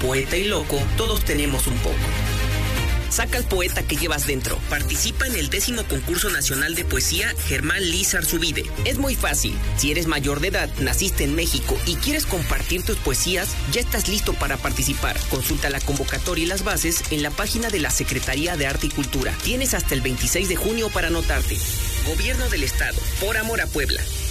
poeta y loco, todos tenemos un poco. Saca al poeta que llevas dentro. Participa en el 10º Concurso Nacional de Poesía Germán Liz Arzubide. Es muy fácil. Si eres mayor de edad, naciste en México y quieres compartir tus poesías, ya estás listo para participar. Consulta la convocatoria y las bases en la página de la Secretaría de Arte y Cultura. Tienes hasta el 26 de junio para anotarte. Gobierno del Estado. Por amor a Puebla.